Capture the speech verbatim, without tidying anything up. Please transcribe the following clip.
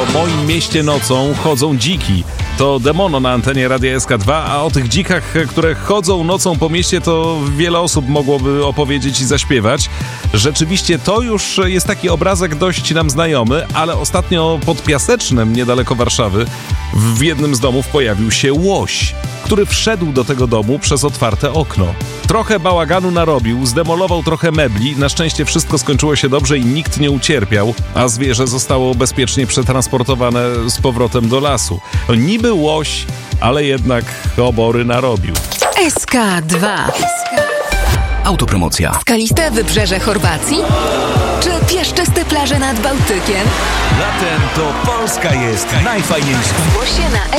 Po moim mieście nocą chodzą dziki. To Demono na antenie Radia S K dwa, a o tych dzikach, które chodzą nocą po mieście, to wiele osób mogłoby opowiedzieć i zaśpiewać. Rzeczywiście to już jest taki obrazek dość nam znajomy, ale ostatnio pod Piasecznem, niedaleko Warszawy, w jednym z domów pojawił się łoś, który wszedł do tego domu przez otwarte okno. Trochę bałaganu narobił, zdemolował trochę mebli, na szczęście wszystko skończyło się dobrze i nikt nie ucierpiał, a zwierzę zostało bezpiecznie przetransportowane z powrotem do lasu. No, niby łoś, ale jednak obory narobił. S K dwa. Autopromocja. Skaliste wybrzeże Chorwacji? Czy piaszczyste plaże nad Bałtykiem? Latem to Polska jest najfajniejsza. Zgłoś się na